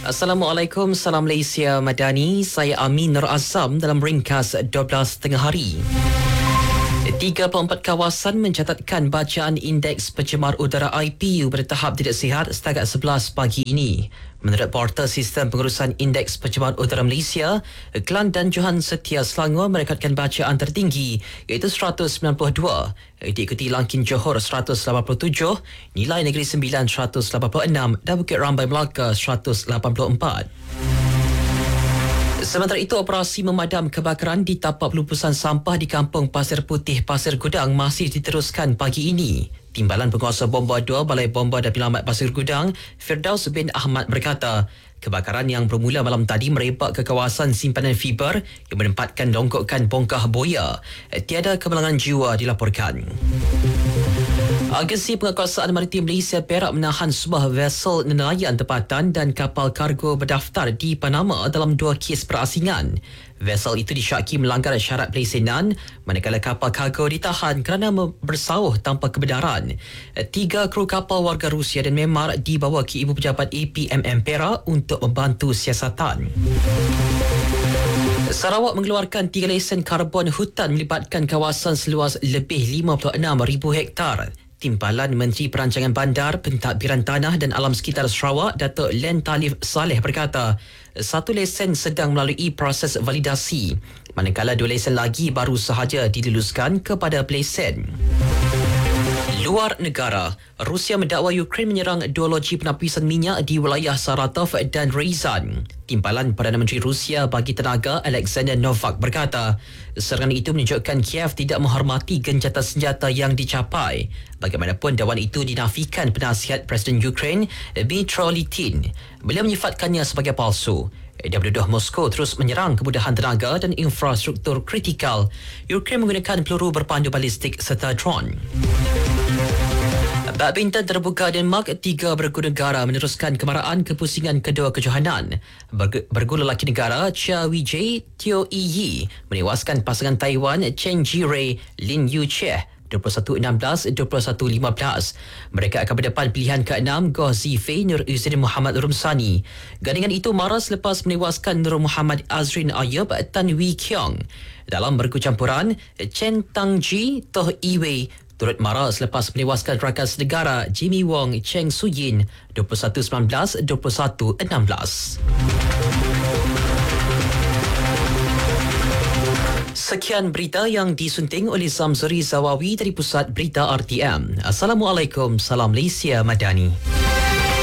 Assalamualaikum, salam Malaysia Madani. Saya Amin Nur Azam dalam ringkas 12 tengah hari. 34 kawasan mencatatkan bacaan indeks pencemar udara IPU bertahap tidak sihat setakat 11 pagi ini. Menurut Portal Sistem Pengurusan Indeks Pencemar Udara Malaysia, Kelang dan Johan Setia Selangor merekodkan bacaan tertinggi iaitu 192, diikuti Langkin Johor 187, Nilai Negeri Sembilan 186 dan Bukit Rambai Melaka 184. Sementara itu, operasi memadam kebakaran di tapak pelupusan sampah di Kampung Pasir Putih, Pasir Gudang masih diteruskan pagi ini. Timbalan Penguasa Bomba 2 Balai Bomba dan Penyelamat Pasir Gudang, Firdaus bin Ahmad berkata, kebakaran yang bermula malam tadi merebak ke kawasan simpanan fiber yang menempatkan longgokan bongkah boya. Tiada kemalangan jiwa dilaporkan. Agensi Penguasaan Maritim Malaysia Perak menahan sebuah vessel nelayan tempatan dan kapal kargo berdaftar di Panama dalam 2 kes perasingan. Vessel itu disyaki melanggar syarat pelesenan, manakala kapal kargo ditahan kerana bersauh tanpa kebenaran. 3 kru kapal warga Rusia dan Myanmar dibawa ke Ibu Pejabat APMM Perak untuk membantu siasatan. Sarawak mengeluarkan 3 lesen karbon hutan melibatkan kawasan seluas lebih 56,000 hektar. Timbalan Menteri Perancangan Bandar, Pentadbiran Tanah dan Alam Sekitar Sarawak, Datuk Len Talif Saleh berkata, 1 lesen sedang melalui proses validasi, manakala 2 lesen lagi baru sahaja diluluskan kepada pelesen. Luar negara, Rusia mendakwa Ukraine menyerang 2 loji penapisan minyak di wilayah Saratov dan Ryazan. Timbalan Perdana Menteri Rusia bagi Tenaga Alexander Novak berkata, serangan itu menunjukkan Kiev tidak menghormati gencatan senjata yang dicapai. Bagaimanapun, dakwan itu dinafikan penasihat Presiden Ukraine Dmytro Litin. Beliau menyifatkannya sebagai palsu. Dia menuduh Moskow terus menyerang kemudahan tenaga dan infrastruktur kritikal. Ukraine menggunakan peluru berpandu balistik serta drone. Badminton terbuka Denmark, 3 bergu negara meneruskan kemaraan kepusingan kedua kejohanan. Bergu lelaki negara Chia Wijay Teo Yi menewaskan pasangan Taiwan Chen Jirei Lin Yu Che 21-16, 21-15. Mereka akan berdepan pilihan ke-6 Goh Zifei Nur Izzuddin Muhammad Rumsani. Gandingan itu maras selepas menewaskan Nur Muhammad Azrin Ayub Tan Wee Kiong. Dalam bergu campuran, Chen Tangji Toh Iwei turut marah selepas menewaskan rakan senegara Jimmy Wong Cheng Suyin 21-19, 21-16. Sekian berita yang disunting oleh Zamzuri Zawawi dari Pusat Berita RTM. Assalamualaikum, salam Malaysia Madani.